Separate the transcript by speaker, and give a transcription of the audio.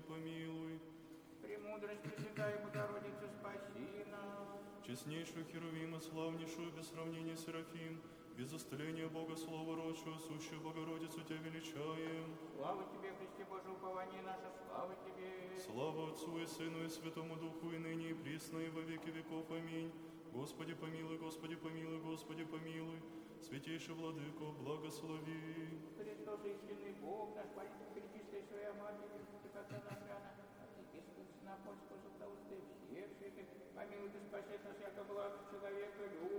Speaker 1: помилуй.
Speaker 2: Премудрость Пресвятая Богородица, спаси нас.
Speaker 1: Честнейшую Херувима, славнейшую без сравнения Серафим, без остыления Бога Слова Рочего, сущую Богородицу Тебя величаем.
Speaker 2: Слава Тебе, Христе Божие, упование наше, слава Тебе.
Speaker 1: Слава Отцу и Сыну и Святому Духу, и ныне, и присно, и во веки веков. Аминь. Господи помилуй, Господи помилуй, Господи помилуй. Святейший Владыко, благослови.
Speaker 2: Христос, истинный Бог, наш Патриарх, перечисли своя Матерь, как она рано, а Ты, Господь, на Господь, за всех святых, помилуй, да спаси нас, яко благ.